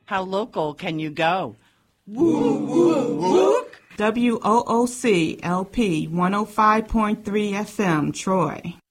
How local can you go? WOOC LP 105.3 FM, Troy.